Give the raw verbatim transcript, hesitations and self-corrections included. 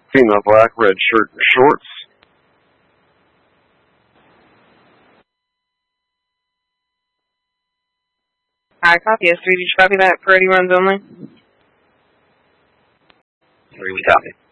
Female black, red shirt and shorts. I copy. S three, did you copy that? Parade runs only? Three, we copy.